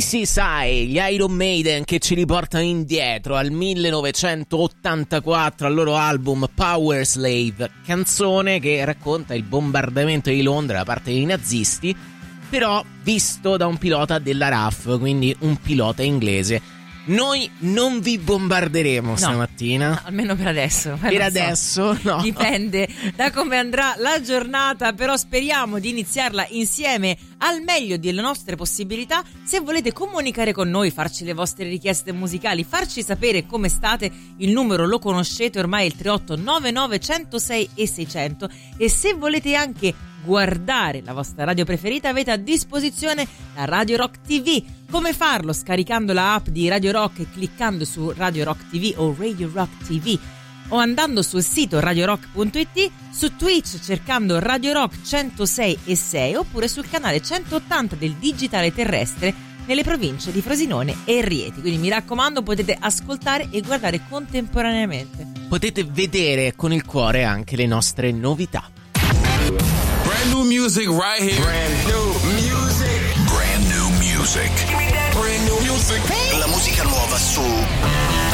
Sì, sai, gli Iron Maiden che ci riportano indietro al 1984 al loro album Power Slave, canzone che racconta il bombardamento di Londra da parte dei nazisti, però visto da un pilota della RAF, quindi un pilota inglese. Noi non vi bombarderemo stamattina. No, almeno per adesso. Per adesso, no. Dipende da come andrà la giornata, però speriamo di iniziarla insieme al meglio delle nostre possibilità. Se volete comunicare con noi, farci le vostre richieste musicali, farci sapere come state, il numero lo conoscete ormai, il 3899 106 e 600. E se volete anche guardare la vostra radio preferita, avete a disposizione la Radio Rock TV. Come farlo? Scaricando la app di Radio Rock e cliccando su Radio Rock TV o Radio Rock TV, o andando sul sito radiorock.it, su Twitch cercando Radio Rock 106 e 6, oppure sul canale 180 del digitale terrestre nelle province di Frosinone e Rieti. Quindi mi raccomando, potete ascoltare e guardare contemporaneamente. Potete vedere con il cuore anche le nostre novità. Brand new music right here. Brand new music. Brand new music. Brand new music. La musica nuova su